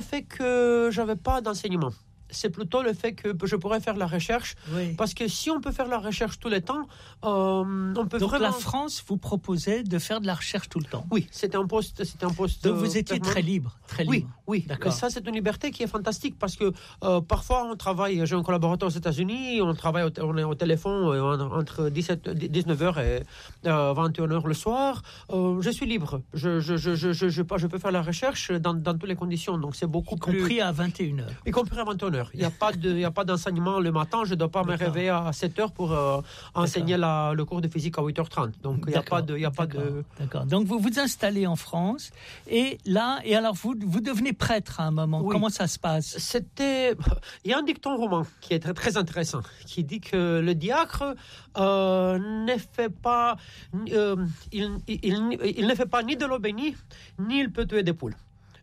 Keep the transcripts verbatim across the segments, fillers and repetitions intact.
le fait que j'avais pas d'enseignement. C'est plutôt le fait que je pourrais faire la recherche. Oui. Parce que si on peut faire la recherche tout le temps, euh, on peut Donc vraiment... la France vous proposait de faire de la recherche tout le temps. Oui, c'était un poste... C'était un poste Donc vous étiez euh, très libre, très libre. Oui, oui. D'accord. Et ça, c'est une liberté qui est fantastique parce que euh, parfois, on travaille... J'ai un collaborateur aux États-Unis, on travaille, au, on est au téléphone euh, entre dix-sept, dix-neuf heures et euh, vingt et une heures le soir. Euh, je suis libre. Je, je, je, je, je, je, je peux faire la recherche dans, dans toutes les conditions. Donc, c'est beaucoup y plus... Y compris à vingt et une heures. Y compris à vingt et une heures. Il n'y a pas de... Il n'y a pas d'enseignement le matin, je ne dois pas me réveiller à sept heures pour euh, enseigner la, le cours de physique à huit heures trente. Donc, il n'y a pas de... Y a pas de... D'accord. Donc, vous vous installez en France et là, et alors vous, vous devenez prêtre à un moment. Oui. Comment ça se passe? C'était... Il y a un dicton romain qui est très, très intéressant, qui dit que le diacre euh, ne fait pas... Euh, il, il, il, il ne fait pas ni de l'eau bénie, ni il peut tuer des poules.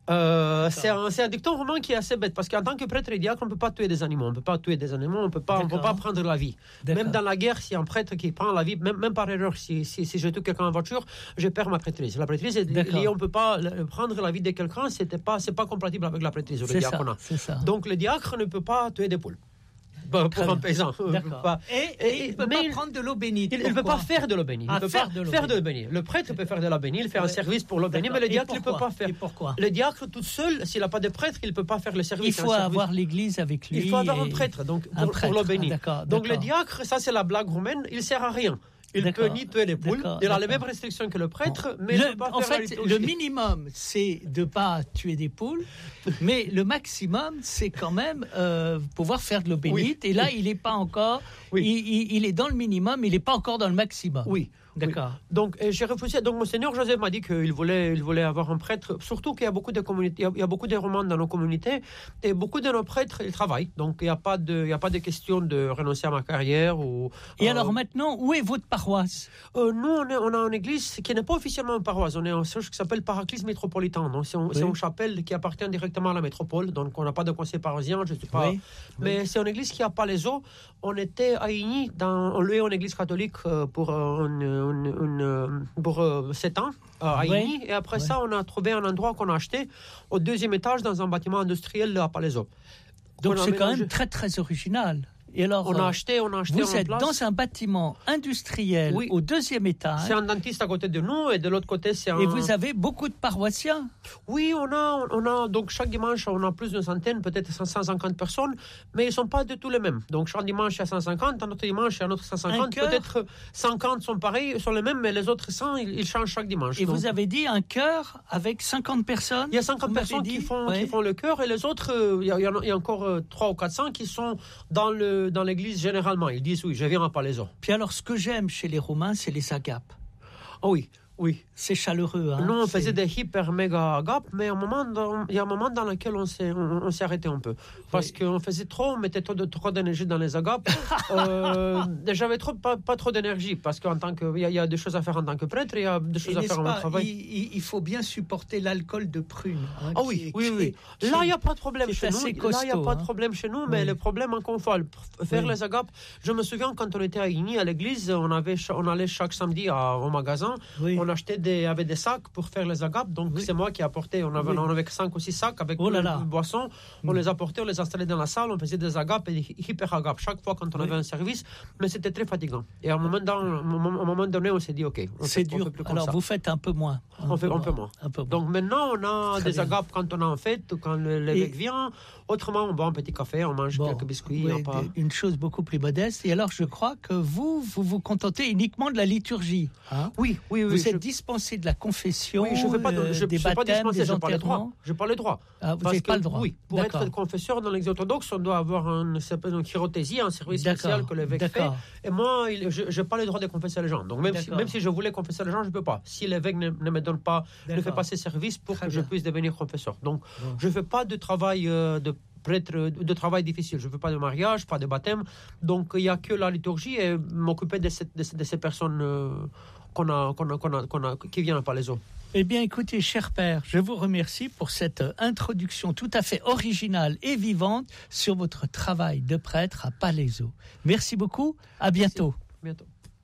Euh, c'est, un, c'est un dicton romain qui est assez bête parce qu'en tant que prêtre et diacre, on ne peut pas tuer des animaux, on ne peut pas tuer des animaux, on ne peut pas, on peut pas prendre la vie. D'accord. Même dans la guerre, s'il y a un prêtre qui prend la vie, même, même par erreur, si, si, si je tue quelqu'un en voiture, je perds ma prêtrise. La prêtrise est liée, on ne peut pas prendre la vie de quelqu'un, c'était pas, c'est pas compatible avec la prêtrise ou le diaconat. C'est ça. Donc le diacre ne peut pas tuer des poules. Pour Très un bien. paysan. D'accord. Et, et, et il ne peut pas il, prendre de l'eau bénite. Il ne peut pas faire de l'eau bénite. Il ne ah, peut faire pas de l'eau faire bénite. de l'eau bénite. Le prêtre peut faire de l'eau bénite, il fait ouais. un service pour l'eau bénite, mais le diacre ne peut pas faire. Et pourquoi? Le diacre tout seul, s'il n'a pas de prêtre, il ne peut pas faire le service. Il faut avoir l'église avec lui. Il faut avoir un prêtre, donc, pour, pour l'eau bénite. Ah, d'accord, donc d'accord. le diacre, ça c'est la blague romaine, il ne sert à rien. Il ne peut ni tuer les poules, d'accord, il a d'accord. les mêmes restrictions que le prêtre, mais le, il ne peut pas en faire fait, la le minimum, c'est de ne pas tuer des poules, mais le maximum, c'est quand même euh, pouvoir faire de l'eau bénite. Oui. Et là, oui. il n'est pas encore, oui. il, il, il est dans le minimum, il n'est pas encore dans le maximum. Oui. D'accord. Oui. Donc, j'ai refusé. Donc, Monseigneur Joseph m'a dit qu'il voulait, il voulait avoir un prêtre. Surtout qu'il y a beaucoup de communautés, il y a beaucoup de romans dans nos communautés, et beaucoup de nos prêtres, ils travaillent. Donc, il n'y a pas de, il y a pas de question de renoncer à ma carrière ou. Et euh, alors maintenant, où est votre paroisse? euh, Nous, on, est, on a une église qui n'est pas officiellement une paroisse. On est un chose qui s'appelle Paraclise métropolitain. Donc, c'est, un, oui. c'est une chapelle qui appartient directement à la métropole. Donc, on n'a pas de conseil parisien. Je sais pas. Oui. Mais oui. c'est une église qui a Palaiseau. On était à Igny, dans, on louait une église catholique pour une, une, une pour euh, sept ans euh, à Igny, oui. et après oui. ça on a trouvé un endroit qu'on a acheté au deuxième étage dans un bâtiment industriel à Palaiseau. Donc on c'est quand même très très original. Et alors, on a acheté, on a acheté vous êtes place. dans un bâtiment industriel oui. au deuxième étage. C'est un dentiste à côté de nous et de l'autre côté c'est un... Et vous avez beaucoup de paroissiens. Oui, on a, on a donc chaque dimanche on a plus d'une centaine, peut-être cent cinquante personnes, mais ils sont pas du tout les mêmes. Donc chaque dimanche il y a cent cinquante, un autre dimanche il y a un autre cent cinquante, peut-être cinquante sont pareils, sont les mêmes, mais les autres cent ils, ils changent chaque dimanche. Et donc... vous avez dit un chœur avec cinquante personnes. Il y a cinquante personnes dit, qui font ouais. qui font le chœur et les autres euh, il y, y, y a encore euh, trois ou quatre cents qui sont dans le dans l'église générale. Ils disent oui, je viens à Palaiseau. Puis alors, ce que j'aime chez les Romains, c'est les agapes. Oh oui, oui. C'est chaleureux. Hein, Nous, on c'est... faisait des hyper méga agapes, mais un moment dans, il y a un moment dans lequel on s'est, on, on s'est arrêté un peu. Parce oui. qu'on faisait trop, on mettait trop, de, trop d'énergie dans les agapes. euh, j'avais trop, pas, pas trop d'énergie, parce qu'en tant que, il y, y a des choses à faire en tant que prêtre, il y a des choses et à faire en travail. Il, il faut bien supporter l'alcool de prune. Hein, ah oui, qui, oui, qui, oui. Qui, là, il n'y a pas de problème chez nous. Costaud, là, il n'y a pas hein. de problème chez nous, mais oui. le problème, encore une fois, faire oui. les agapes, je me souviens quand on était à Igny, à l'église, on, avait, on allait chaque samedi à, au magasin, oui. on achetait des, avait des sacs pour faire les agapes, donc oui. c'est moi qui apportais, on avait, oui. on avait cinq ou six sacs avec oh là là. une boisson, on oui. les apportait, on les installait dans la salle, on faisait des agapes et des hyper agapes chaque fois quand on oui. avait un service, mais c'était très fatigant. Et à un moment, dans, à un moment donné, on s'est dit, ok, on c'est fait, dur. On fait plus comme Alors ça. vous faites un peu moins. Un on fait un peu moins. Un peu moins. Donc maintenant, on a très des bien. agapes quand on a en fête, quand l'évêque et... vient. Autrement, on boit un petit café, on mange bon, quelques biscuits. Oui, pas... Une chose beaucoup plus modeste. Et alors, je crois que vous, vous vous contentez uniquement de la liturgie. Hein oui, oui, oui. Vous je... êtes dispensé de la confession, oui, je fais pas de, euh, je, des je baptêmes, pas dispensé, des je pas le droit. Je pas le droit. Ah, vous n'avez pas le droit. Oui, pour D'accord. être confesseur dans l'Église orthodoxe, on doit avoir un, une chirotésie, un service D'accord. spécial que l'évêque D'accord. fait. Et moi, il, je n'ai pas le droit de confesser les gens. Donc même si, même si je voulais confesser les gens, je ne peux pas. Si l'évêque ne, ne me donne pas, ne fait pas ses services pour Très que bien. je puisse devenir confesseur. Donc bon. je ne fais pas de travail euh, de prêtre, de travail difficile. Je ne veux pas de mariage, pas de baptême. Donc il n'y a que la liturgie et m'occuper de, cette, de, de ces personnes euh, qu'on a, qu'on a, qu'on a, qu'on a, qui viennent à Palaiseau. Eh bien, écoutez, cher père, je vous remercie pour cette introduction tout à fait originale et vivante sur votre travail de prêtre à Palaiseau. Merci beaucoup. À bientôt. Bientôt.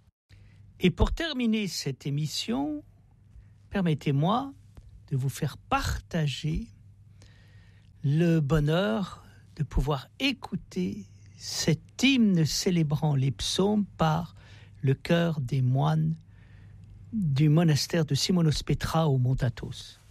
Et pour terminer cette émission, permettez-moi de vous faire partager le bonheur de pouvoir écouter cet hymne célébrant les psaumes par le chœur des moines du monastère de Simonos Petra au Mont Athos.